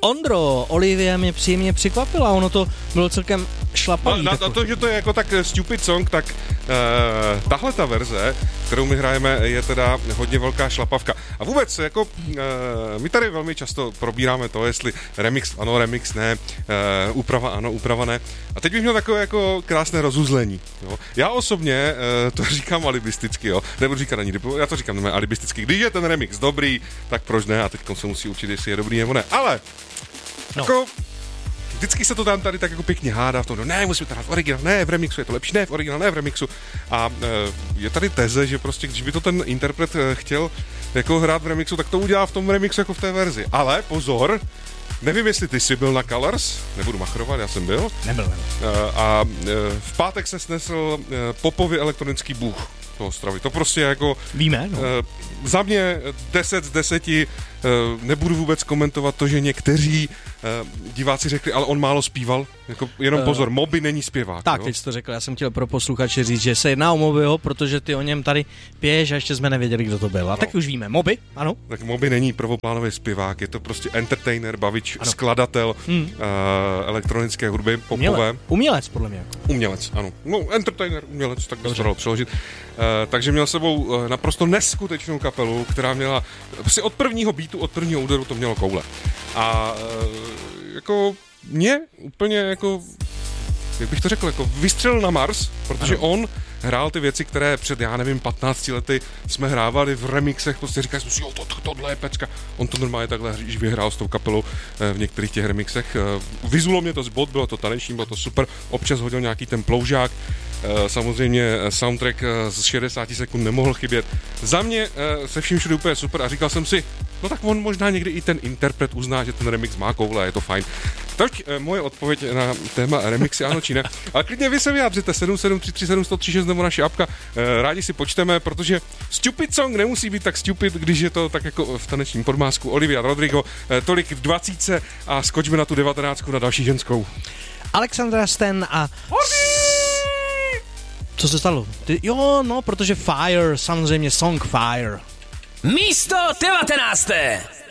Ondro, Olivia mě příjemně překvapila, ono to bylo celkem šlapavý. Na to, že to je jako tak stupid song, tak tahle ta verze, kterou my hrajeme, je teda hodně velká šlapavka. A vůbec, jako my tady velmi často probíráme to, jestli remix ano, remix ne, úprava ano, úprava ne. A teď bych měl takové jako krásné rozuzlení. Jo. Já osobně to říkám alibisticky, jo. Nebudu říkat ani, já to říkám alibisticky. Když je ten remix dobrý, tak proč ne? A teď se musí určit, jestli je dobrý nebo ne. Ale jako vždycky se to tam tady tak jako pěkně hádá v tom, ne, musíme to hrát v originálu, ne, v remixu je to lepší, ne, v originálu, ne, v remixu. A je tady teze, že prostě, když by to ten interpret chtěl jako hrát v remixu, tak to udělá v tom remixu jako v té verzi. Ale pozor, nevím, jestli ty jsi byl na Colors, nebudu machrovat, já jsem byl. Nebyl. A v pátek se snesl popový elektronický bůh toho Ostravy. To prostě jako... Víme, no. Za mě 10 z 10, nebudu vůbec komentovat to, že někteří diváci řekli, ale on málo zpíval. Jako, jenom pozor, Moby není zpěvák. Tak, jo? teď jsi to řekl, já jsem chtěl pro posluchače říct, že se jedná o Mobyho, protože ty o něm tady pěješ a ještě jsme nevěděli, kdo to byl. A tak už víme, Moby, ano. Tak Moby není prvoplánový zpěvák, je to prostě entertainer, bavič, ano. Skladatel elektronické hudby, popové. Umělec, podle mě. Umělec, ano. No, entertainer, umělec, tak bych to dal přeložit. Takže měl sebou naprosto neskutečnou kapelu, která měla, prostě od prvního beatu, od prvního úderu to mělo koule. A jako mě úplně jako, jak bych to řekl, jako vystřelil na Mars, protože on hrál ty věci, které před, já nevím, 15 lety jsme hrávali v remixech, prostě říkali jsme si, jo, tohle je pecka. On to normálně takhle vyhrál s tou kapelou v některých těch remixech. Vyzulo mě to z bod, bylo to taneční, bylo to super, občas hodil nějaký ten ploužák. Samozřejmě soundtrack z 60 sekund nemohl chybět. Za mě se vším všude úplně super a říkal jsem si, no tak on možná někdy i ten interpret uzná, že ten remix má koule, je to fajn. Teď moje odpověď na téma remixy, ano či ne. Ale klidně vy se vyjádřete 77337 nebo naše apka, rádi si počteme, protože stupid song nemusí být tak stupid, když je to tak jako v tanečním podmásku. Olivia Rodrigo, tolik v 20 a skočme na tu 19 na další ženskou. Alexandra Sten a... Co se stalo? Protože Fire, samozřejmě song Fire. Místo 19.